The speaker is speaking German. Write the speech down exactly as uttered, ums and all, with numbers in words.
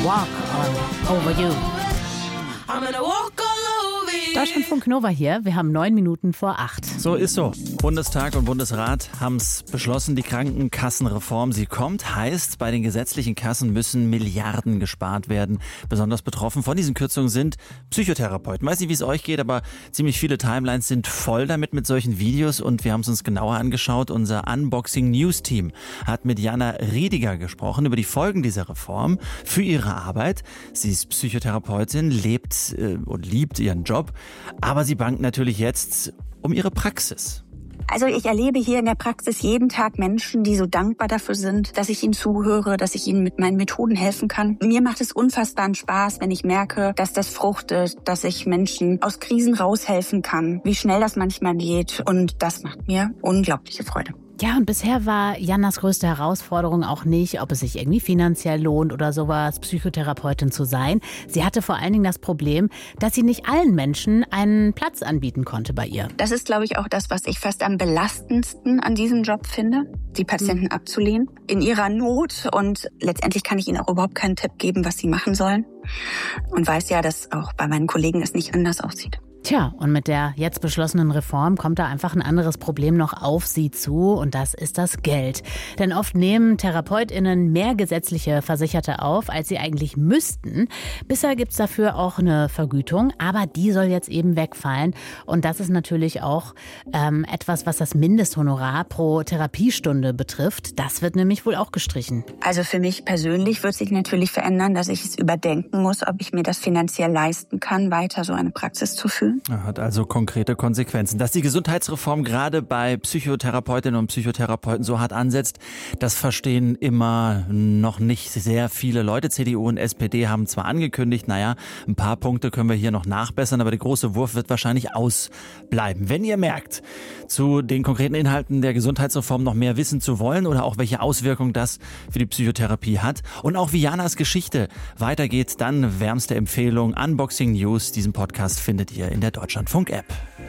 walk all over you. I'm gonna walk all over you. Deutschlandfunk Nova hier. Wir haben neun Minuten vor acht. So ist so. Bundestag und Bundesrat haben es beschlossen, die Krankenkassenreform, sie kommt. Heißt, bei den gesetzlichen Kassen müssen Milliarden gespart werden. Besonders betroffen von diesen Kürzungen sind Psychotherapeuten. Weiß nicht, wie es euch geht, aber ziemlich viele Timelines sind voll damit mit solchen Videos und wir haben es uns genauer angeschaut. Unser Unboxing News Team hat mit Jana Riediger gesprochen über die Folgen dieser Reform für ihre Arbeit. Sie ist Psychotherapeutin, lebt äh, und liebt ihren Job, aber sie bangt natürlich jetzt um ihre Praxis. Also ich erlebe hier in der Praxis jeden Tag Menschen, die so dankbar dafür sind, dass ich ihnen zuhöre, dass ich ihnen mit meinen Methoden helfen kann. Mir macht es unfassbaren Spaß, wenn ich merke, dass das fruchtet, dass ich Menschen aus Krisen raushelfen kann, wie schnell das manchmal geht. Und das macht mir unglaubliche Freude. Ja, und bisher war Janas größte Herausforderung auch nicht, ob es sich irgendwie finanziell lohnt oder sowas, Psychotherapeutin zu sein. Sie hatte vor allen Dingen das Problem, dass sie nicht allen Menschen einen Platz anbieten konnte bei ihr. Das ist, glaube ich, auch das, was ich fast am belastendsten an diesem Job finde, die Patienten mhm. abzulehnen in ihrer Not. Und letztendlich kann ich ihnen auch überhaupt keinen Tipp geben, was sie machen sollen. Und weiß ja, dass auch bei meinen Kollegen es nicht anders aussieht. Tja, und mit der jetzt beschlossenen Reform kommt da einfach ein anderes Problem noch auf sie zu und das ist das Geld. Denn oft nehmen TherapeutInnen mehr gesetzliche Versicherte auf, als sie eigentlich müssten. Bisher gibt's dafür auch eine Vergütung, aber die soll jetzt eben wegfallen. Und das ist natürlich auch ähm, etwas, was das Mindesthonorar pro Therapiestunde betrifft. Das wird nämlich wohl auch gestrichen. Also für mich persönlich wird sich natürlich verändern, dass ich es überdenken muss, ob ich mir das finanziell leisten kann, weiter so eine Praxis zu führen. Hat also konkrete Konsequenzen. Dass die Gesundheitsreform gerade bei Psychotherapeutinnen und Psychotherapeuten so hart ansetzt, das verstehen immer noch nicht sehr viele Leute. C D U und S P D haben zwar angekündigt, naja, ein paar Punkte können wir hier noch nachbessern, aber der große Wurf wird wahrscheinlich ausbleiben. Wenn ihr merkt, zu den konkreten Inhalten der Gesundheitsreform noch mehr wissen zu wollen oder auch welche Auswirkungen das für die Psychotherapie hat und auch wie Janas Geschichte weitergeht, dann wärmste Empfehlung, Unboxing News. Diesen Podcast findet ihr in der Deutschlandfunk-App.